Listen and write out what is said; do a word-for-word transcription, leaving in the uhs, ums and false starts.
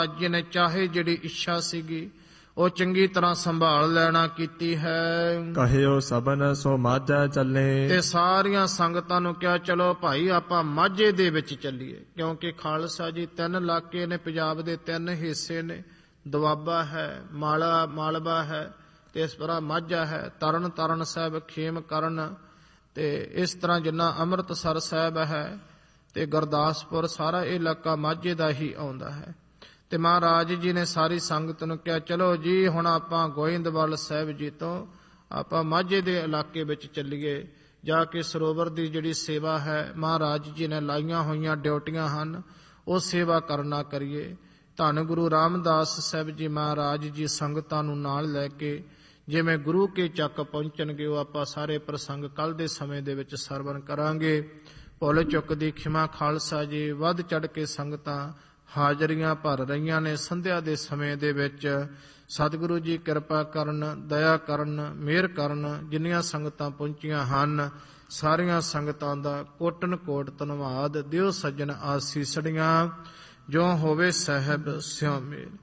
ਜੀ ਨੇ ਚਾਹੇ ਜਿਹੜੀ ਇੱਛਾ ਸੀਗੀ ਉਹ ਚੰਗੀ ਤਰ੍ਹਾਂ ਸੰਭਾਲ ਲੈਣਾ ਕੀਤੀ ਹੈ। ਕਹਿਓ ਸਭਨ ਸੋ ਮਾਝੈ ਚੱਲੇ। ਤੇ ਸਾਰੀਆਂ ਸੰਗਤਾਂ ਨੂੰ ਕਿਹਾ ਚਲੋ ਭਾਈ ਆਪਾਂ ਮਾਝੇ ਦੇ ਵਿੱਚ ਚੱਲੀਏ, ਕਿਉਂਕਿ ਖਾਲਸਾ ਜੀ ਤਿੰਨ ਇਲਾਕੇ ਨੇ, ਪੰਜਾਬ ਦੇ ਤਿੰਨ ਹਿੱਸੇ ਨੇ। ਦੁਆਬਾ ਹੈ, ਮਾਲਾ ਮਾਲਵਾ ਹੈ, ਤੇ ਇਸ ਤਰ੍ਹਾਂ ਮਾਝਾ ਹੈ, ਤਰਨ ਤਾਰਨ ਸਾਹਿਬ, ਖੇਮ ਕਰਨ, ਤੇ ਇਸ ਤਰ੍ਹਾਂ ਜਿੰਨਾ ਅੰਮ੍ਰਿਤਸਰ ਸਾਹਿਬ ਹੈ ਤੇ ਗੁਰਦਾਸਪੁਰ, ਸਾਰਾ ਇਹ ਇਲਾਕਾ ਮਾਝੇ ਦਾ ਹੀ ਆਉਂਦਾ ਹੈ। ਤੇ ਮਹਾਰਾਜ ਜੀ ਨੇ ਸਾਰੀ ਸੰਗਤ ਨੂੰ ਕਿਹਾ ਚਲੋ ਜੀ ਹੁਣ ਆਪਾਂ ਗੋਇੰਦਵਾਲ ਸਾਹਿਬ ਜੀ ਤੋਂ ਆਪਾਂ ਮਾਝੇ ਦੇ ਇਲਾਕੇ ਵਿੱਚ ਚੱਲੀਏ, ਜਾ ਕੇ ਸਰੋਵਰ ਦੀ ਜਿਹੜੀ ਸੇਵਾ ਹੈ ਮਹਾਰਾਜ ਜੀ ਨੇ ਲਾਈਆਂ ਹੋਈਆਂ ਡਿਊਟੀਆਂ ਹਨ, ਉਹ ਸੇਵਾ ਕਰਨਾ ਕਰੀਏ। ਧੰਨ ਗੁਰੂ ਰਾਮਦਾਸ ਸਾਹਿਬ ਜੀ ਮਹਾਰਾਜ ਜੀ ਸੰਗਤਾਂ ਨੂੰ ਨਾਲ ਲੈ ਕੇ ਜਿਵੇਂ ਗੁਰੂ ਕੇ ਚੱਕ ਪਹੁੰਚਣਗੇ, ਉਹ ਆਪਾਂ ਸਾਰੇ ਪ੍ਰਸੰਗ ਕੱਲ੍ਹ ਦੇ ਸਮੇਂ ਦੇ ਵਿੱਚ ਸਰਵਣ ਕਰਾਂਗੇ। ਭੁੱਲ ਚੁੱਕ ਦੀ ਖਿਮਾ ਖਾਲਸਾ ਜੀ। ਵੱਧ ਚੜ੍ਹ ਕੇ ਸੰਗਤਾਂ ਹਾਜ਼ਰੀਆਂ ਭਰ ਰਹੀਆਂ ਨੇ ਸੰਧਿਆ ਦੇ ਸਮੇਂ ਦੇ ਵਿੱਚ। ਸਤਿਗੁਰੂ ਜੀ ਕਿਰਪਾ ਕਰਨ, ਦਇਆ ਕਰਨ, ਮਿਹਰ ਕਰਨ। ਜਿੰਨੀਆਂ ਸੰਗਤਾਂ ਪਹੁੰਚੀਆਂ ਹਨ ਸਾਰੀਆਂ ਸੰਗਤਾਂ ਦਾ ਕੋਟਨ ਕੋਟ ਧੰਨਵਾਦ। ਦਿਓ ਸੱਜਣ ਆਸੀਸੜੀਆਂ, ਜੋ ਹੋਵੇ ਸਾਹਿਬ ਸਿਉ ਮੇਲ।